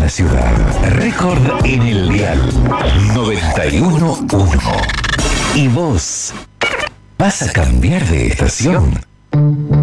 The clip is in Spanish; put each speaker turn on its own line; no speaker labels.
ciudad. Récord en el dial 91.1. ¿Y vos vas a cambiar de estación?